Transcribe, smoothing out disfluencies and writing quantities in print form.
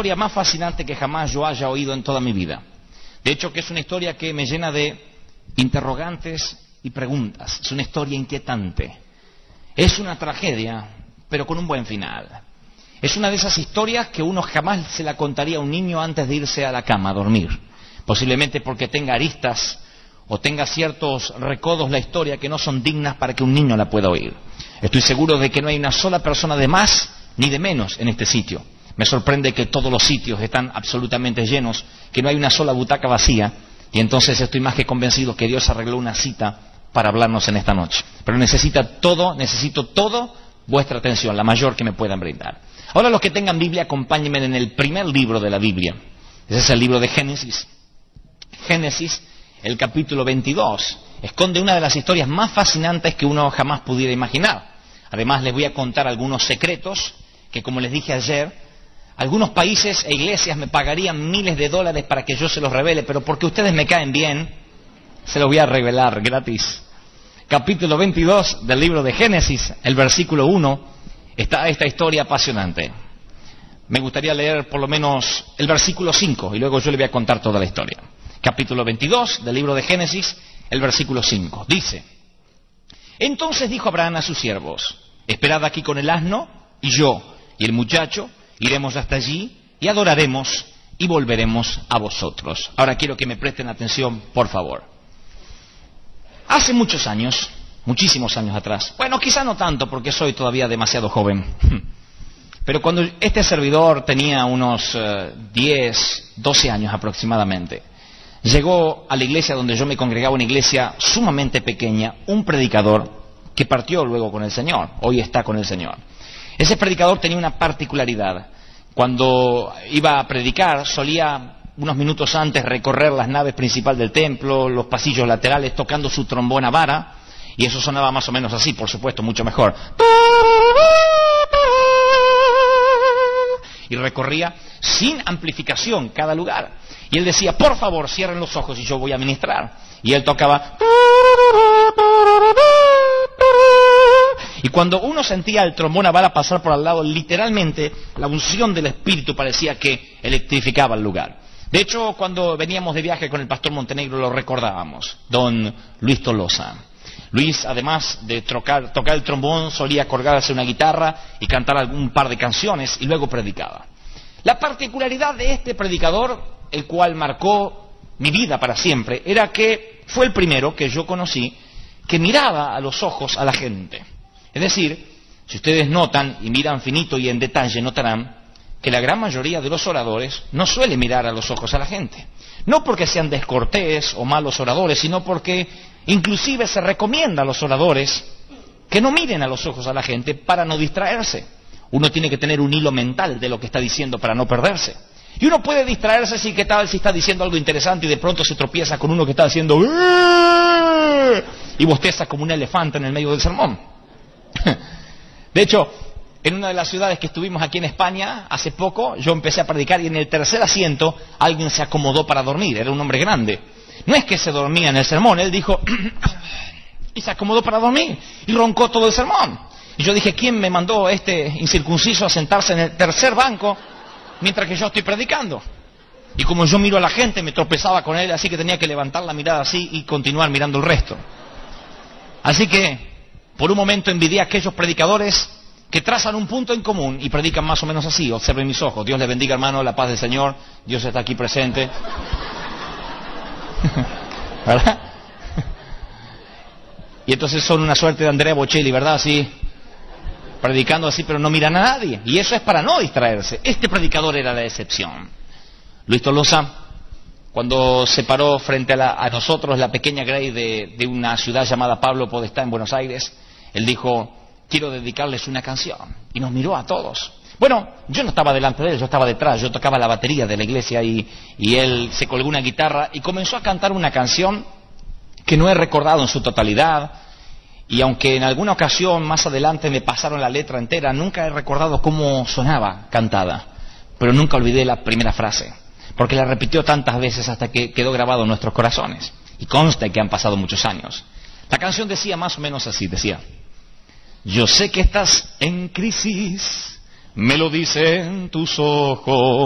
historia más fascinante que jamás yo haya oído en toda mi vida. De hecho, que es una historia que me llena de interrogantes y preguntas. Es una historia inquietante. Es una tragedia, pero con un buen final. Es una de esas historias que uno jamás se la contaría a un niño antes de irse a la cama a dormir. Posiblemente porque tenga aristas o tenga ciertos recodos la historia que no son dignas para que un niño la pueda oír. Estoy seguro de que no hay una sola persona de más ni de menos en este sitio. Me sorprende que todos los sitios están absolutamente llenos, que no hay una sola butaca vacía, y entonces estoy más que convencido que Dios arregló una cita para hablarnos en esta noche. Pero necesito todo vuestra atención, la mayor que me puedan brindar. Ahora los que tengan Biblia, acompáñenme en el primer libro de la Biblia. Ese es el libro de Génesis. Génesis, el capítulo 22, esconde una de las historias más fascinantes que uno jamás pudiera imaginar. Además les voy a contar algunos secretos que, como les dije ayer, algunos países e iglesias me pagarían miles de dólares para que yo se los revele, pero porque ustedes me caen bien, se los voy a revelar gratis. Capítulo 22 del libro de Génesis, el versículo 1, está esta historia apasionante. Me gustaría leer por lo menos el versículo 5 y luego yo le voy a contar toda la historia. Capítulo 22 del libro de Génesis, el versículo 5. Dice: Entonces dijo Abraham a sus siervos: Esperad aquí con el asno, y yo y el muchacho iremos hasta allí y adoraremos y volveremos a vosotros. Ahora quiero que me presten atención, por favor. Hace muchos años, muchísimos años atrás, bueno, quizá no tanto porque soy todavía demasiado joven, pero cuando este servidor tenía unos 10, 12 años aproximadamente, llegó a la iglesia donde yo me congregaba, una iglesia sumamente pequeña, un predicador que partió luego con el Señor, hoy está con el Señor. Ese predicador tenía una particularidad. Cuando iba a predicar, solía unos minutos antes recorrer las naves principales del templo, los pasillos laterales, tocando su trombón a vara, y eso sonaba más o menos así, por supuesto, mucho mejor. Y recorría sin amplificación cada lugar. Y él decía: por favor, cierren los ojos y yo voy a ministrar. Y él tocaba. Y cuando uno sentía el trombón a vara pasar por al lado, literalmente la unción del Espíritu parecía que electrificaba el lugar. De hecho, cuando veníamos de viaje con el pastor Montenegro lo recordábamos, don Luis Tolosa. Luis, además de tocar el trombón, solía colgarse una guitarra y cantar algún par de canciones y luego predicaba. La particularidad de este predicador, el cual marcó mi vida para siempre, era que fue el primero que yo conocí que miraba a los ojos a la gente. Es decir, si ustedes notan y miran finito y en detalle, notarán que la gran mayoría de los oradores no suele mirar a los ojos a la gente. No porque sean descortés o malos oradores, sino porque inclusive se recomienda a los oradores que no miren a los ojos a la gente para no distraerse. Uno tiene que tener un hilo mental de lo que está diciendo para no perderse. Y uno puede distraerse si está diciendo algo interesante y de pronto se tropieza con uno que está haciendo y bosteza como un elefante en el medio del sermón. De hecho, en una de las ciudades que estuvimos aquí en España, hace poco, yo empecé a predicar y en el tercer asiento alguien se acomodó para dormir, era un hombre grande. No es que se dormía en el sermón, él dijo y se acomodó para dormir y roncó todo el sermón. Y yo dije: ¿quién me mandó este incircunciso a sentarse en el tercer banco mientras que yo estoy predicando? Y como yo miro a la gente, me tropezaba con él, así que tenía que levantar la mirada así y continuar mirando el resto. Así que por un momento envidié a aquellos predicadores que trazan un punto en común y predican más o menos así. Observen mis ojos. Dios les bendiga, hermano, la paz del Señor. Dios está aquí presente. ¿Verdad? Y entonces son una suerte de Andrea Bocelli, ¿verdad? Así, predicando así, pero no miran a nadie. Y eso es para no distraerse. Este predicador era la excepción. Luis Tolosa, cuando se paró frente a nosotros, la pequeña Grey de una ciudad llamada Pablo Podestá en Buenos Aires, él dijo: quiero dedicarles una canción. Y nos miró a todos. Bueno, yo no estaba delante de él, yo estaba detrás, yo tocaba la batería de la iglesia y él se colgó una guitarra y comenzó a cantar una canción que no he recordado en su totalidad. Y aunque en alguna ocasión más adelante me pasaron la letra entera, nunca he recordado cómo sonaba cantada. Pero nunca olvidé la primera frase, porque la repitió tantas veces hasta que quedó grabado en nuestros corazones. Y consta que han pasado muchos años. La canción decía más o menos así, decía: yo sé que estás en crisis, me lo dicen tus ojos.